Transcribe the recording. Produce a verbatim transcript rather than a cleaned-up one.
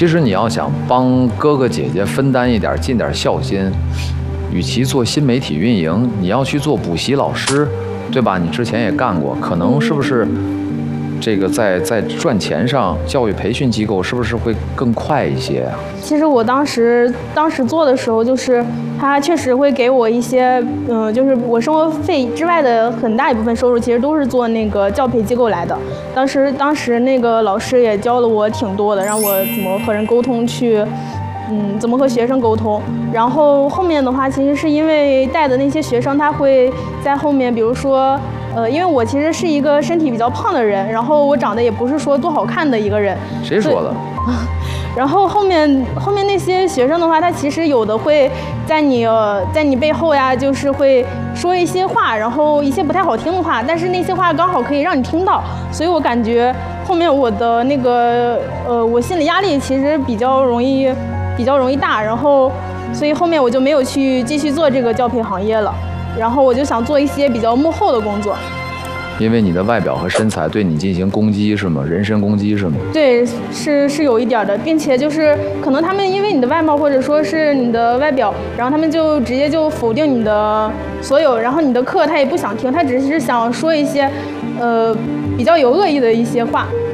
其实你要想帮哥哥姐姐分担一点，尽点孝心，与其做新媒体运营，你要去做补习老师，对吧？你之前也干过，可能是不是这个在在赚钱上，教育培训机构是不是会更快一些啊？ 其实我当时当时做的时候，就是他确实会给我一些，嗯、呃，就是我生活费之外的很大一部分收入，其实都是做那个教培机构来的。当时当时那个老师也教了我挺多的，让我怎么和人沟通去。嗯，怎么和学生沟通？然后后面的话，其实是因为带的那些学生，他会在后面，比如说，呃，因为我其实是一个身体比较胖的人，然后我长得也不是说多好看的一个人。 谁说的？ 然后后面后面那些学生的话，他其实有的会在你在你背后呀，就是会说一些话，然后一些不太好听的话，但是那些话刚好可以让你听到，所以我感觉后面我的那个呃，我心理压力其实比较容易。比较容易大，然后所以后面我就没有去继续做这个教培行业了，然后我就想做一些比较幕后的工作。 因为你的外表和身材对你进行攻击是吗？人身攻击是吗？ 对，是是有一点的，并且就是可能他们因为你的外貌或者说是你的外表，然后他们就直接就否定你的所有，然后你的课他也不想听，他只是想说一些呃比较有恶意的一些话。